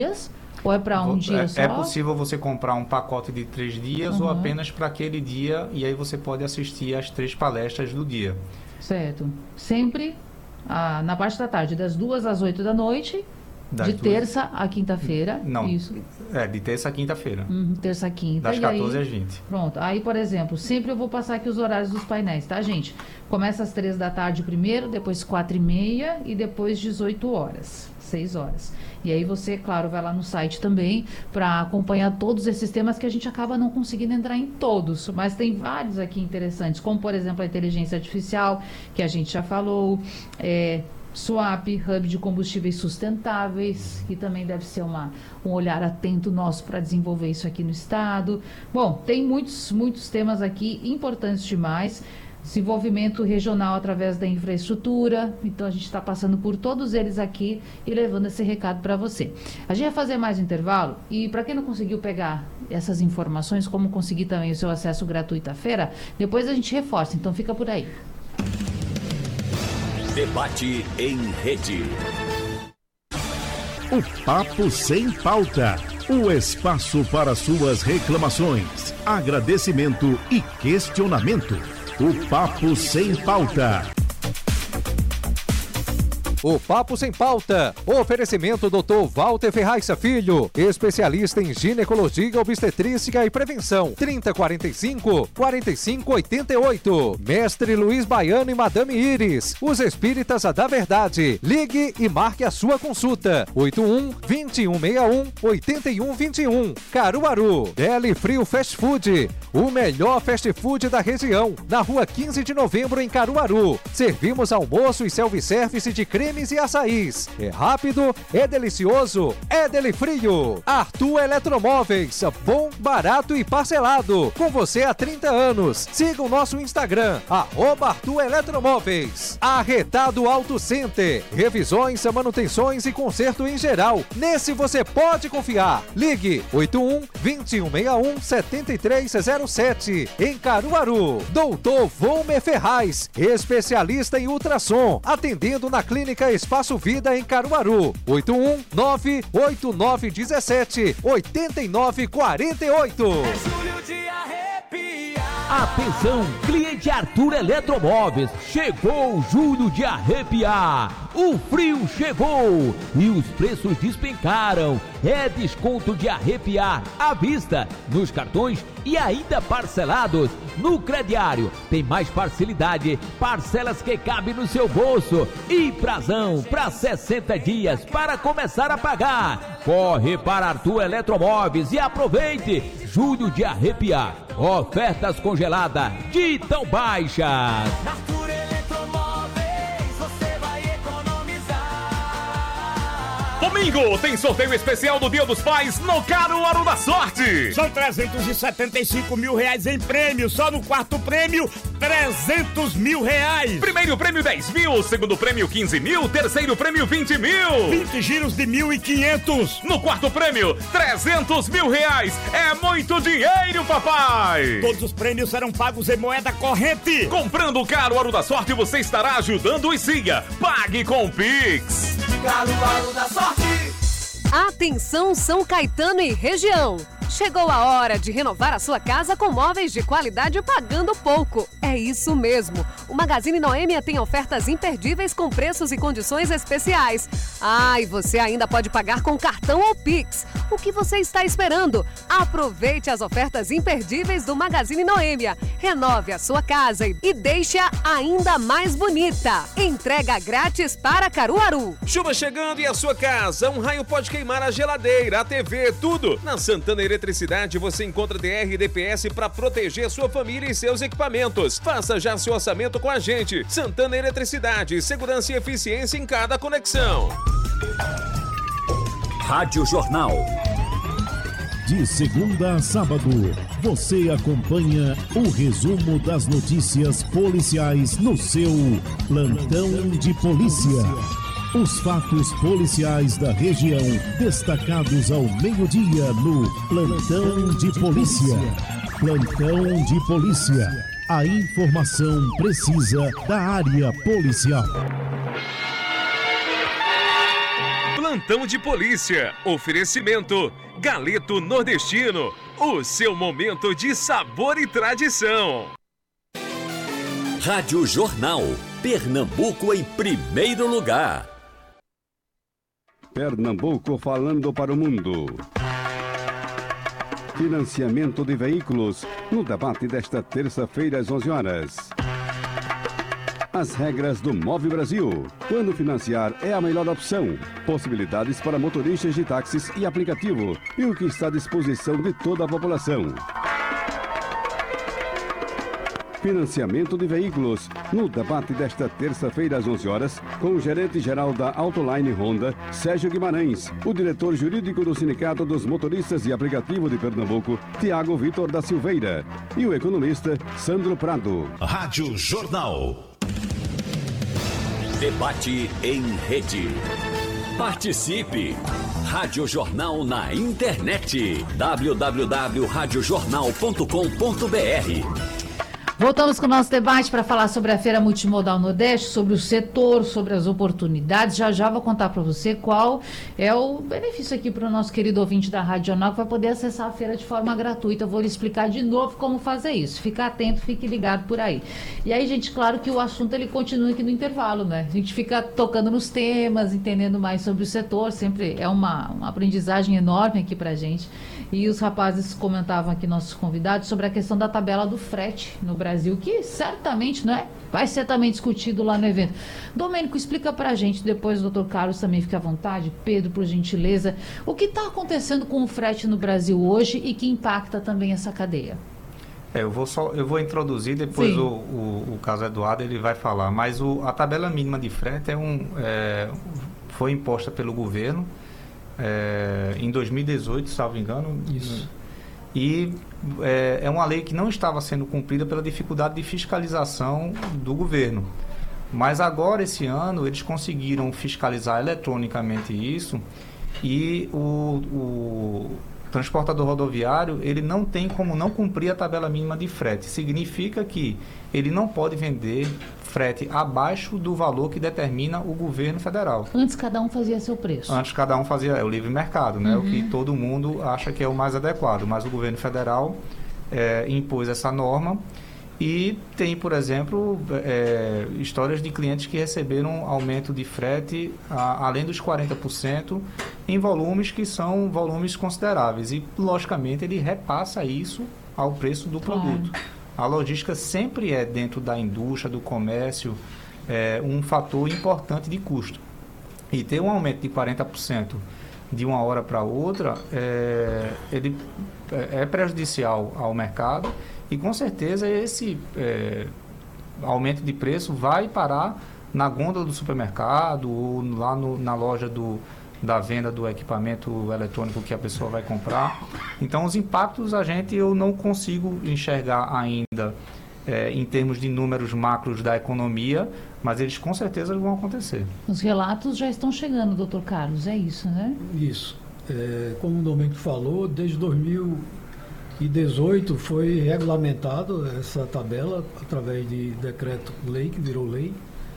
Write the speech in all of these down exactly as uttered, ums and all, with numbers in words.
dias? Ou é para um dia é, só? É possível você comprar um pacote de três dias uhum. ou apenas para aquele dia, e aí você pode assistir às três palestras do dia. Certo. Sempre ah, na parte da tarde, das duas às oito da noite, das de duas... terça a quinta-feira. Não, isso. é de terça a quinta-feira. Uhum, terça a quinta. Das quatorze aí, às vinte. Pronto. Aí, por exemplo, sempre eu vou passar aqui os horários dos painéis, tá, gente? Começa às três da tarde primeiro, depois quatro e meia e depois dezoito horas. seis horas. E aí você, claro, vai lá no site também para acompanhar todos esses temas que a gente acaba não conseguindo entrar em todos, mas tem vários aqui interessantes, como por exemplo a inteligência artificial, que a gente já falou, é, swap, hub de combustíveis sustentáveis, que também deve ser uma, um olhar atento nosso para desenvolver isso aqui no estado. Bom, tem muitos, muitos temas aqui importantes demais. Desenvolvimento regional através da infraestrutura. Então a gente está passando por todos eles aqui e levando esse recado para você. A gente vai fazer mais um intervalo e para quem não conseguiu pegar essas informações, como conseguir também o seu acesso gratuito à feira, depois a gente reforça, então fica por aí. Debate em rede. O Papo Sem Pauta. O espaço para suas reclamações, agradecimento e questionamento. O Papo Sem Pauta. O Papo Sem Pauta. Oferecimento doutor Walter Ferraz Filho, especialista em ginecologia, obstetrícia e prevenção. trinta, quarenta e cinco, quarenta e cinco, oitenta e oito. Mestre Luiz Baiano e Madame Iris, os espíritas da verdade. Ligue e marque a sua consulta. oito um, dois um seis um, oito um dois um. Caruaru. Deli Frio Fast Food, o melhor fast food da região. Na rua quinze de novembro, em Caruaru. Servimos almoço e self-service de creme e açaís. É rápido, é delicioso, é Deli Frio. Arthur Eletromóveis, bom, barato e parcelado. Com você há trinta anos. Siga o nosso Instagram, arroba Arthur Eletromóveis. Arretado Auto Center, revisões, manutenções e conserto em geral. Nesse você pode confiar. Ligue oito um, dois um seis um, sete três zero sete. Em Caruaru. Doutor Volmer Ferraz, especialista em ultrassom, atendendo na clínica Espaço Vida em Caruaru. oito um nove oito nove um sete oito nove quatro oito. É julho de arrepiar. Atenção, cliente Arthur Eletromóveis, chegou julho de arrepiar. O frio chegou e os preços despencaram. É desconto de arrepiar à vista, nos cartões e ainda parcelados. No crediário tem mais facilidade, parcelas que cabem no seu bolso e prazão para sessenta dias para começar a pagar. Corre para Arthur Eletromóveis e aproveite julho de arrepiar. Ofertas congeladas de tão baixas. Arthur Eletromóveis, você vai economizar. Domingo tem sorteio especial do Dia dos Pais no Caruaru da Sorte. São trezentos e setenta e cinco mil reais em prêmio. Só no quarto prêmio, trezentos mil reais. Primeiro prêmio dez mil, segundo prêmio quinze mil, terceiro prêmio vinte mil. vinte giros de mil e quinhentos. No quarto prêmio, trezentos mil reais. É muito dinheiro, papai. Todos os prêmios serão pagos em moeda corrente. Comprando o Caruaru da Sorte, você estará ajudando o Siga. Pague com o Pix. Caruaru da Sorte. Atenção São Caetano e região. Chegou a hora de renovar a sua casa com móveis de qualidade pagando pouco. É isso mesmo. O Magazine Noêmia tem ofertas imperdíveis com preços e condições especiais. Ah, e você ainda pode pagar com cartão ou Pix. O que você está esperando? Aproveite as ofertas imperdíveis do Magazine Noêmia. Renove a sua casa e deixe-a ainda mais bonita. Entrega grátis para Caruaru. Chuva chegando e a sua casa. Um raio pode queimar a geladeira, a T V, tudo. Na Santana Eletricidade você encontra D R e D P S para proteger sua família e seus equipamentos. Faça já seu orçamento com a gente. Santana Eletricidade, segurança e eficiência em cada conexão. Rádio Jornal. De segunda a sábado, você acompanha o resumo das notícias policiais no seu Plantão de Polícia. Os fatos policiais da região destacados ao meio-dia no Plantão de Polícia. Plantão de Polícia. A informação precisa da área policial. Plantão de Polícia. Oferecimento Galeto Nordestino. O seu momento de sabor e tradição. Rádio Jornal. Pernambuco em primeiro lugar. Pernambuco falando para o mundo. Financiamento de veículos no debate desta terça-feira às onze horas. As regras do Move Brasil. Quando financiar é a melhor opção. Possibilidades para motoristas de táxis e aplicativo. E o que está à disposição de toda a população. Financiamento de veículos. No debate desta terça-feira às onze horas, com o gerente-geral da Autoline Honda, Sérgio Guimarães, o diretor jurídico do Sindicato dos Motoristas de Aplicativo de Pernambuco, Tiago Vitor da Silveira, e o economista Sandro Prado. Rádio Jornal. Debate em rede. Participe! Rádio Jornal na internet. w w w ponto rádio jornal ponto com ponto b r. Voltamos com o nosso debate para falar sobre a Feira Multimodal Nordeste, sobre o setor, sobre as oportunidades. Já já vou contar para você qual é o benefício aqui para o nosso querido ouvinte da Rádio Jornal, que vai poder acessar a feira de forma gratuita. Eu vou lhe explicar de novo como fazer isso. Fica atento, fique ligado por aí. E aí, gente, claro que o assunto ele continua aqui no intervalo, né? A gente fica tocando nos temas, entendendo mais sobre o setor. Sempre é uma, uma aprendizagem enorme aqui para a gente. E os rapazes comentavam aqui, nossos convidados, sobre a questão da tabela do frete no Brasil, que certamente, né, vai ser também discutido lá no evento. Domênico, explica pra gente, depois o doutor Carlos também fica à vontade, Pedro, por gentileza, o que está acontecendo com o frete no Brasil hoje e que impacta também essa cadeia? É, eu vou só, eu vou introduzir, depois o, o, o caso Eduardo ele vai falar, mas o, a tabela mínima de frete é um, é, foi imposta pelo governo é, em dois mil e dezoito, salvo engano. Isso. E é, é uma lei que não estava sendo cumprida pela dificuldade de fiscalização do governo. Mas agora, esse ano, eles conseguiram fiscalizar eletronicamente isso e o, o transportador rodoviário, ele não tem como não cumprir a tabela mínima de frete. Significa que ele não pode vender frete abaixo do valor que determina o governo federal. Antes cada um fazia seu preço. Antes cada um fazia, é o livre mercado, né? Uhum. O que todo mundo acha que é o mais adequado, mas o governo federal é, impôs essa norma e tem, por exemplo, é, histórias de clientes que receberam aumento de frete a, além dos quarenta por cento em volumes que são volumes consideráveis e, logicamente, ele repassa isso ao preço do produto. Claro. A logística sempre é, dentro da indústria, do comércio, é, um fator importante de custo. E ter um aumento de quarenta por cento de uma hora para outra, é, ele é prejudicial ao mercado e, com certeza, esse é, aumento de preço vai parar na gôndola do supermercado ou lá no, na loja do... da venda do equipamento eletrônico que a pessoa vai comprar. Então, os impactos a gente eu não consigo enxergar ainda é, em termos de números macros da economia, mas eles com certeza vão acontecer. Os relatos já estão chegando, doutor Carlos, é isso, né? Isso. É, como o Domênico falou, desde dois mil e dezoito foi regulamentado essa tabela através de decreto-lei, que virou lei.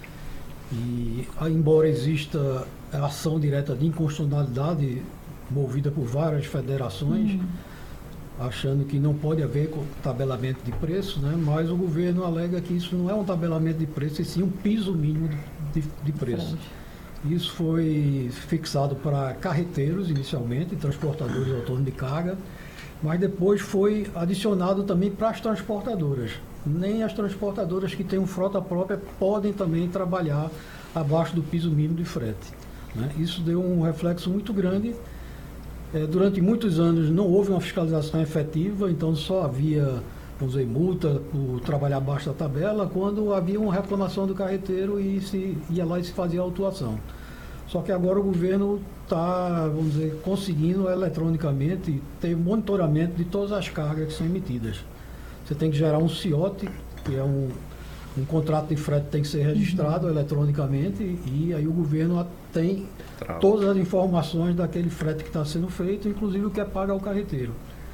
E, embora exista a ação direta de inconstitucionalidade movida por várias federações, uhum. achando que não pode haver tabelamento de preço, né? Mas o governo alega que isso não é um tabelamento de preço, e sim um piso mínimo de, de preço. Frente. Isso foi fixado para carreteiros, inicialmente, transportadores autônomos de carga, mas depois foi adicionado também para as transportadoras. Nem as transportadoras que têm frota própria podem também trabalhar abaixo do piso mínimo de frete. Né? Isso deu um reflexo muito grande. É, durante muitos anos não houve uma fiscalização efetiva, então só havia, vamos dizer, multa por trabalhar abaixo da tabela quando havia uma reclamação do carreteiro e se ia lá e se fazia a autuação. Só que agora o governo está, vamos dizer, conseguindo eletronicamente ter monitoramento de todas as cargas que são emitidas. Você tem que gerar um C I O T, que é um, um contrato de frete que tem que ser registrado uhum. eletronicamente, e aí o governo tem Trau. todas as informações daquele frete que está sendo feito, inclusive o que é pago ao carreteiro.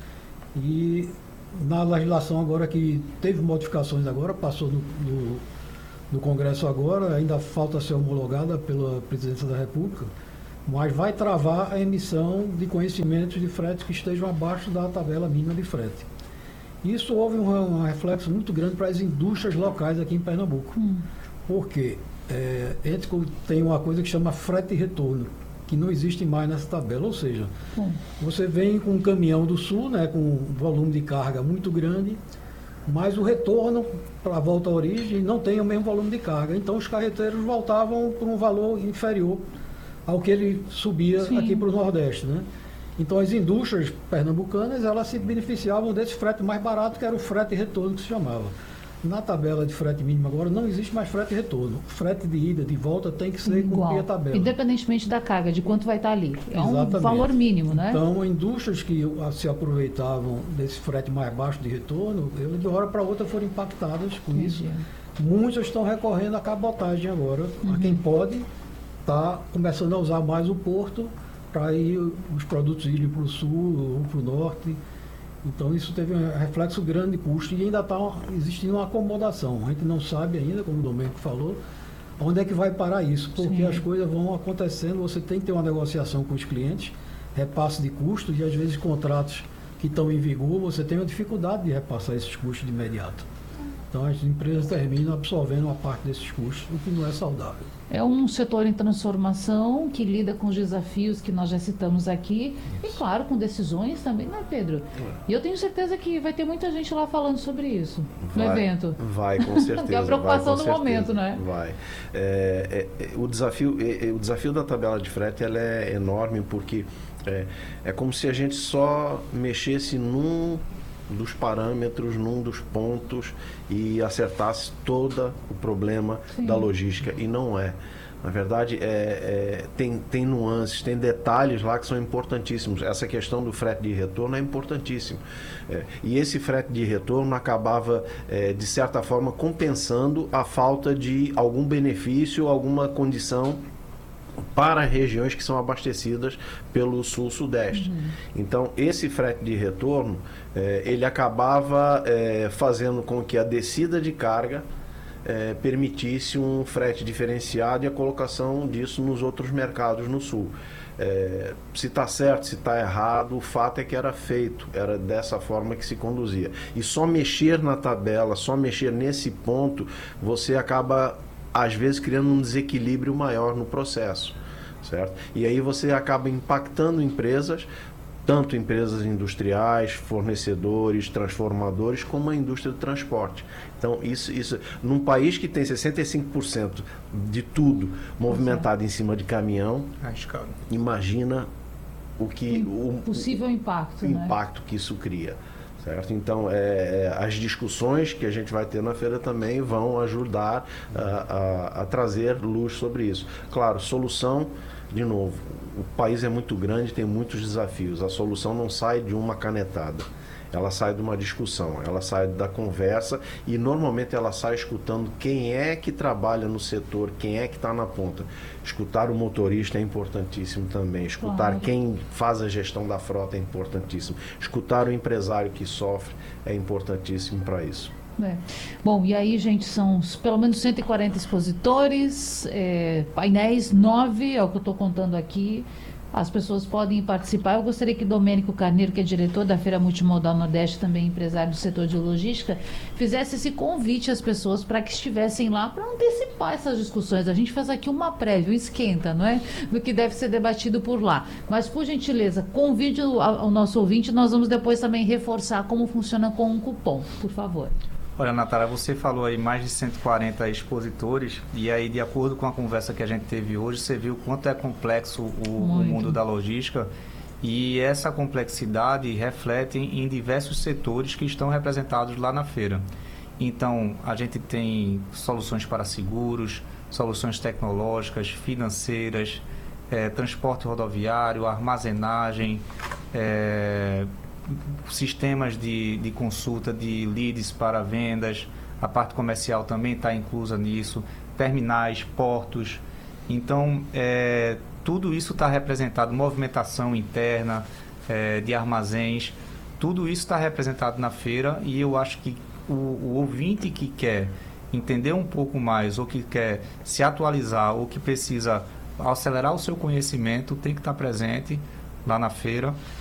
E na legislação agora que teve modificações agora, passou no, no, no Congresso agora, ainda falta ser homologada pela Presidência da República, mas vai travar a emissão de conhecimentos de frete que estejam abaixo da tabela mínima de frete. Isso houve um, um reflexo muito grande para as indústrias locais aqui em Pernambuco. Hum. Por quê? É, tem uma coisa que chama frete retorno, que não existe mais nessa tabela. Ou seja, hum. você vem com um caminhão do sul, né, com um volume de carga muito grande, mas o retorno para a volta à origem não tem o mesmo volume de carga. Então os carreteiros voltavam por um valor inferior ao que ele subia Sim. aqui para o Nordeste, né? Então as indústrias pernambucanas, elas se beneficiavam desse frete mais barato, que era o frete retorno que se chamava. Na tabela de frete mínimo agora não existe mais frete retorno. Frete de ida, de volta tem que ser Igual. cumprir a tabela. Independentemente da carga, de quanto vai estar ali. É Exatamente. Um valor mínimo, né? Então, indústrias que se aproveitavam desse frete mais baixo de retorno, elas de uma hora para outra foram impactadas com Entendi. Isso. Muitas estão recorrendo à cabotagem agora. Uhum. A quem pode está começando a usar mais o porto para ir os produtos irem para o sul ou para o norte. Então isso teve um reflexo grande de custo e ainda está existindo uma acomodação. A gente não sabe ainda, como o Domênico falou, onde é que vai parar isso, porque Sim. as coisas vão acontecendo, você tem que ter uma negociação com os clientes, repasse de custos, e às vezes contratos que estão em vigor, você tem uma dificuldade de repassar esses custos de imediato. Então as empresas terminam absorvendo uma parte desses custos, o que não é saudável. É um setor em transformação que lida com os desafios que nós já citamos aqui isso. e, claro, com decisões também, né, Pedro? É. E eu tenho certeza que vai ter muita gente lá falando sobre isso vai, no evento. Vai, com certeza. Que é a preocupação vai, do momento, né? Vai. É, é, o, desafio, é, o desafio da tabela de frete ela é enorme porque é, é como se a gente só mexesse num dos parâmetros, num dos pontos e acertasse todo o problema Sim. da logística, e não é. Na verdade, é, é, tem, tem nuances, tem detalhes lá que são importantíssimos. Essa questão do frete de retorno é importantíssimo. É, e esse frete de retorno acabava, é, de certa forma, compensando a falta de algum benefício, alguma condição para regiões que são abastecidas pelo sul-sudeste. Uhum. Então, esse frete de retorno, eh, ele acabava eh, fazendo com que a descida de carga eh, permitisse um frete diferenciado e a colocação disso nos outros mercados no sul. É, se está certo, se está errado, o fato é que era feito, era dessa forma que se conduzia. E só mexer na tabela, só mexer nesse ponto, você acaba às vezes criando um desequilíbrio maior no processo, certo? E aí você acaba impactando empresas, tanto empresas industriais, fornecedores, transformadores, como a indústria do transporte. Então, isso, isso num país que tem sessenta e cinco por cento de tudo movimentado em cima de caminhão, imagina o que o possível impacto, o né? impacto que isso cria. Certo? Então, é, é, as discussões que a gente vai ter na feira também vão ajudar a, a, a trazer luz sobre isso. Claro, solução, de novo, o país é muito grande, tem muitos desafios. A solução não sai de uma canetada. Ela sai de uma discussão, ela sai da conversa e normalmente ela sai escutando quem é que trabalha no setor, quem é que está na ponta. Escutar o motorista é importantíssimo também, escutar claro. Quem faz a gestão da frota é importantíssimo, escutar o empresário que sofre é importantíssimo para isso. É. Bom, e aí, gente, são pelo menos cento e quarenta expositores, é, painéis, nove, é o que eu estou contando aqui. As pessoas podem participar. Eu gostaria que Domênico Carneiro, que é diretor da Feira Multimodal Nordeste, também empresário do setor de logística, fizesse esse convite às pessoas para que estivessem lá para antecipar essas discussões. A gente faz aqui uma prévia, um esquenta, não é? Do que deve ser debatido por lá. Mas, por gentileza, convide ao nosso ouvinte. Nós vamos depois também reforçar como funciona com um cupom, por favor. Olha, Natália, você falou aí mais de cento e quarenta expositores e aí, de acordo com a conversa que a gente teve hoje, você viu quanto é complexo o, o mundo da logística, e essa complexidade reflete em diversos setores que estão representados lá na feira. Então, a gente tem soluções para seguros, soluções tecnológicas, financeiras, é, transporte rodoviário, armazenagem, é, sistemas de, de consulta de leads para vendas, a parte comercial também está inclusa nisso, terminais, portos. Então, é, tudo isso está representado, movimentação interna, é, de armazéns, tudo isso está representado na feira, e eu acho que o, o ouvinte que quer entender um pouco mais, ou que quer se atualizar, ou que precisa acelerar o seu conhecimento, tem que estar presente lá na feira.